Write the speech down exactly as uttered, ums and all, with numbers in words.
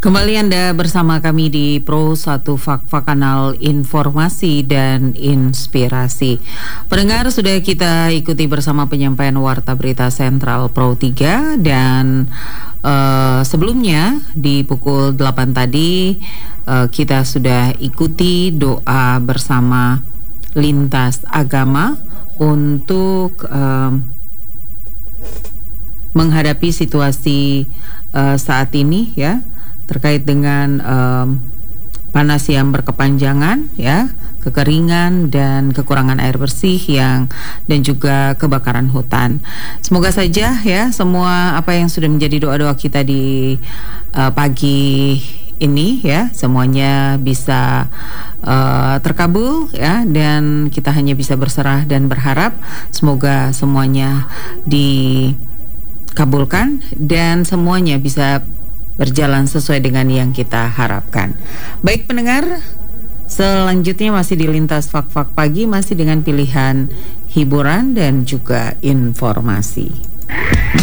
Kembali Anda bersama kami di Pro satu Fakfa, kanal informasi dan inspirasi. Pendengar, sudah kita ikuti bersama penyampaian Warta Berita Sentral Pro tiga, dan uh, sebelumnya di pukul delapan tadi uh, kita sudah ikuti doa bersama lintas agama untuk uh, menghadapi situasi uh, saat ini, ya, terkait dengan um, panas yang berkepanjangan, ya, kekeringan dan kekurangan air bersih yang dan juga kebakaran hutan. Semoga saja, ya, semua apa yang sudah menjadi doa-doa kita di uh, pagi ini, ya, semuanya bisa uh, terkabul, ya, dan kita hanya bisa berserah dan berharap semoga semuanya dikabulkan dan semuanya bisa berjalan sesuai dengan yang kita harapkan. Baik pendengar, selanjutnya masih di Lintas Fak-Fak Pagi, masih dengan pilihan hiburan dan juga informasi.